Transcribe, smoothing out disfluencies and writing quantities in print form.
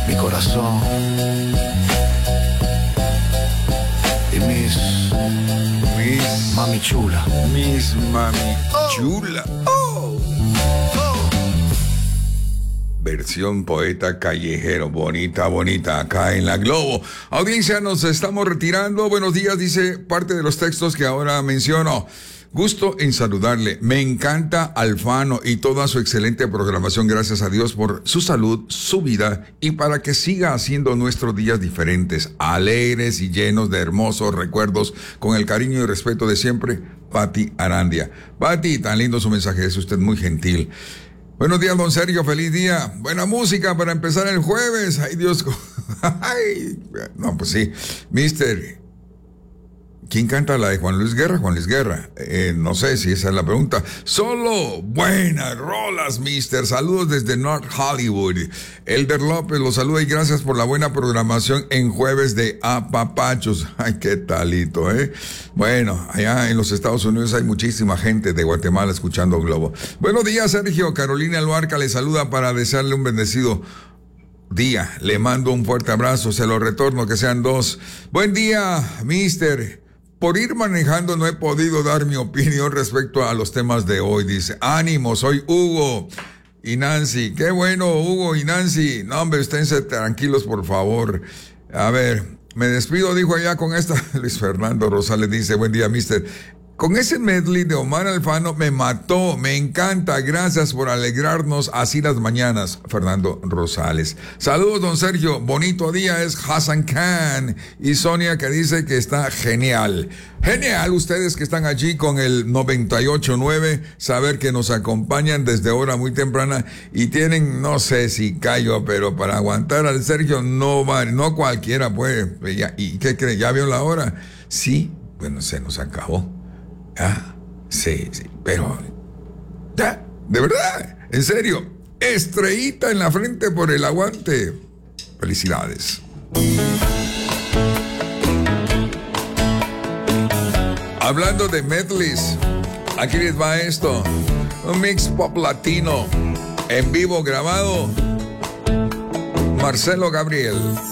mi corazón y mis mami chula. Mis mami chula. Versión poeta callejero, bonita, acá en la Globo. Audiencia, nos estamos retirando. Buenos días, dice parte de los textos que ahora menciono. Gusto en saludarle. Me encanta Alfano y toda su excelente programación. Gracias a Dios por su salud, su vida y para que siga haciendo nuestros días diferentes, alegres y llenos de hermosos recuerdos. Con el cariño y respeto de siempre, Pati Arandia. Pati, tan lindo su mensaje, es usted muy gentil. Buenos días, don Sergio, feliz día. Buena música para empezar el jueves. Ay, Dios. Ay, no, pues sí. Mister, ¿quién canta la de Juan Luis Guerra? Juan Luis Guerra. No sé si esa es la pregunta. Solo buenas rolas, mister. Saludos desde North Hollywood. Elder López los saluda y gracias por la buena programación en jueves de apapachos. Ay, qué talito, ¿eh? Bueno, allá en los Estados Unidos hay muchísima gente de Guatemala escuchando Globo. Buenos días, Sergio. Carolina Luarca le saluda para desearle un bendecido día. Le mando un fuerte abrazo. Se lo retorno, que sean dos. Buen día, mister. Por ir manejando no he podido dar mi opinión respecto a los temas de hoy. Dice, ánimo, soy Hugo y Nancy. Qué bueno, Hugo y Nancy. No, hombre, esténse tranquilos, por favor. A ver, me despido, dijo allá con esta. Luis Fernando Rosales dice, buen día, mister. Con ese medley de Omar Alfano me mató, me encanta, gracias por alegrarnos así las mañanas, Fernando Rosales. Saludos, don Sergio, bonito día, es Hassan Khan y Sonia que dice que está genial. Genial, ustedes que están allí con el 98.9, saber que nos acompañan desde hora muy temprana y tienen, no sé si callo, pero para aguantar al Sergio no va, no cualquiera puede. ¿Y qué cree? ¿Ya vio la hora? Sí, bueno, se nos acabó. Ah, sí, pero ya, de verdad, en serio, estrellita en la frente por el aguante. Felicidades. Hablando de medleys, aquí les va esto, un mix pop latino, en vivo grabado, Marcelo Gabriel.